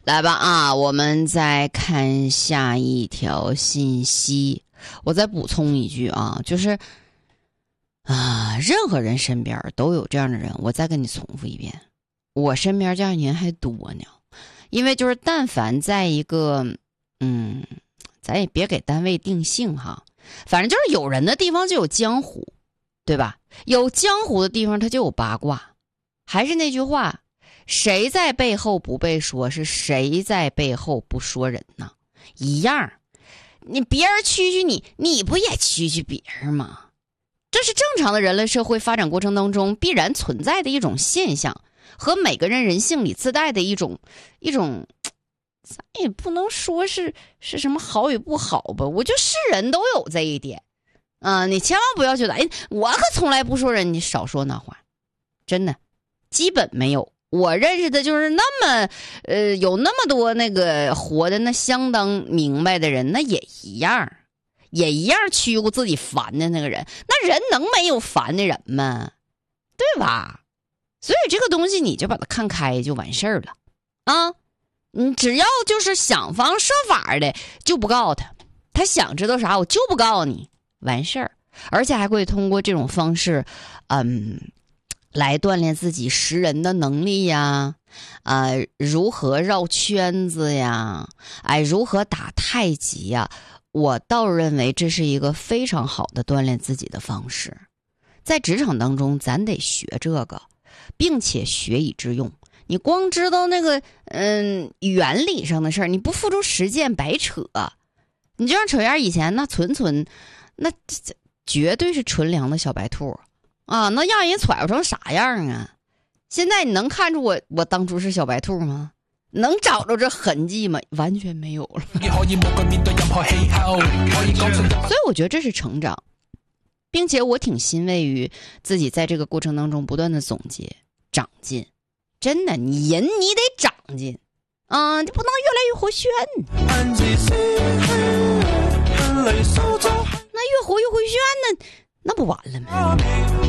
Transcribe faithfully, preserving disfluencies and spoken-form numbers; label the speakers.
Speaker 1: 来吧啊，我们再看下一条信息。我再补充一句啊，就是啊，任何人身边都有这样的人。我再跟你重复一遍，我身边这样的人还多呢。因为就是但凡在一个嗯，咱也别给单位定性哈，反正就是有人的地方就有江湖，对吧？有江湖的地方它就有八卦。还是那句话，谁在背后不被说，是谁在背后不说人呢？一样，你别人蛐蛐你，你不也蛐蛐别人吗？这是正常的人类社会发展过程当中必然存在的一种现象，和每个人人性里自带的一种一种，咱也不能说是是什么好与不好吧，我觉得是人都有这一点啊、呃，你千万不要觉得，哎，我可从来不说人，你少说那话，真的。基本没有，我认识的就是那么，呃，有那么多那个活的那相当明白的人，那也一样，也一样屈乎自己烦的那个人，那人能没有烦的人吗？对吧？所以这个东西你就把它看开就完事儿了啊！你只要就是想方设法的就不告诉他，他想知道啥我就不告诉你，完事儿，而且还会通过这种方式，嗯。来锻炼自己识人的能力呀，啊、呃，如何绕圈子呀，哎，如何打太极呀？我倒认为这是一个非常好的锻炼自己的方式。在职场当中，咱得学这个，并且学以致用。你光知道那个嗯原理上的事儿，你不付诸实践白扯。你就像扯燕以前那纯纯，那绝对是纯良的小白兔。啊，那让人揣不成啥样啊！现在你能看出我我当初是小白兔吗？能找着这痕迹吗？完全没有了。所以我觉得这是成长，并且我挺欣慰于自己在这个过程当中不断的总结长进。真的，你人你得长进啊，你不能越来越活炫。那越活越回旋呢，那不完了吗？